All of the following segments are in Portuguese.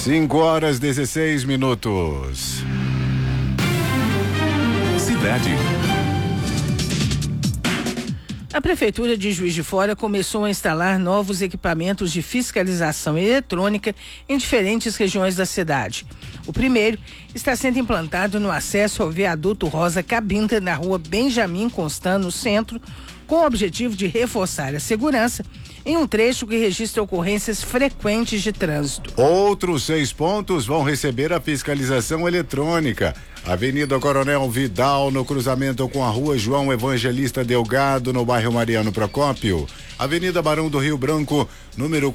5h16. Cidade. A Prefeitura de Juiz de Fora começou a instalar novos equipamentos de fiscalização eletrônica em diferentes regiões da cidade. O primeiro está sendo implantado no acesso ao viaduto Rosa Cabinda, na rua Benjamin Constant, no centro, com o objetivo de reforçar a segurança em um trecho que registra ocorrências frequentes de trânsito. Outros 6 pontos vão receber a fiscalização eletrônica. Avenida Coronel Vidal, no cruzamento com a rua João Evangelista Delgado, no bairro Mariano Procópio. Avenida Barão do Rio Branco, número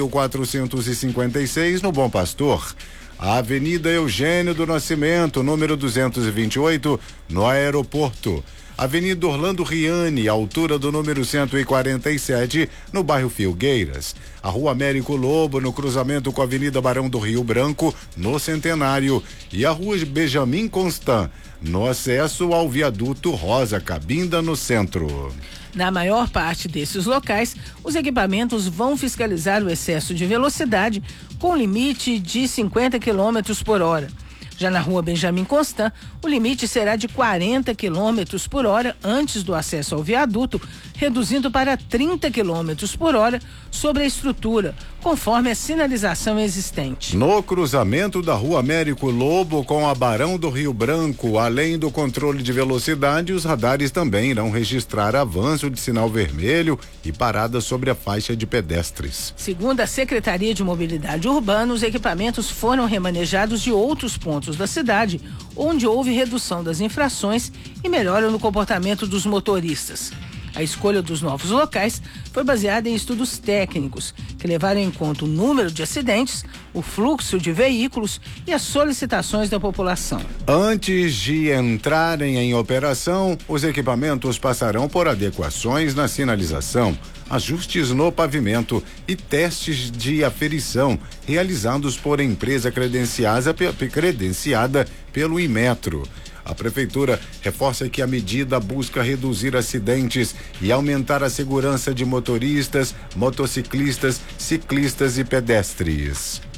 4.456, no Bom Pastor. A Avenida Eugênio do Nascimento, número 228, no Aeroporto. Avenida Orlando Riani, altura do número 147, no bairro Filgueiras. A Rua Américo Lobo, no cruzamento com a Avenida Barão do Rio Branco, no Centenário. E a Rua Benjamin Constant, no acesso ao viaduto Rosa Cabinda, no centro. Na maior parte desses locais, os equipamentos vão fiscalizar o excesso de velocidade com limite de 50 km por hora. Já na rua Benjamin Constant, o limite será de 40 km por hora antes do acesso ao viaduto, reduzindo para 30 km por hora sobre a estrutura, conforme a sinalização existente. No cruzamento da rua Américo Lobo com a Barão do Rio Branco, além do controle de velocidade, os radares também irão registrar avanço de sinal vermelho e parada sobre a faixa de pedestres. Segundo a Secretaria de Mobilidade Urbana, os equipamentos foram remanejados de outros pontos da cidade, onde houve redução das infrações e melhora no comportamento dos motoristas. A escolha dos novos locais foi baseada em estudos técnicos, que levaram em conta o número de acidentes, o fluxo de veículos e as solicitações da população. Antes de entrarem em operação, os equipamentos passarão por adequações na sinalização, ajustes no pavimento e testes de aferição realizados por empresa credenciada pelo Inmetro. A Prefeitura reforça que a medida busca reduzir acidentes e aumentar a segurança de motoristas, motociclistas, ciclistas e pedestres.